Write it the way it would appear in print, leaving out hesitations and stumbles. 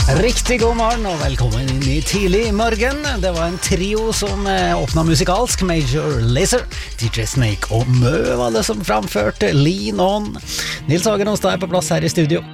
Riktig god morgen og velkommen inn i tidlig morgen. Det var en trio som åpnet musikalsk. Major Lazer, DJ Snake og Mø var det som framførte Lean On. Nils Hagen hos deg på plass her i studio.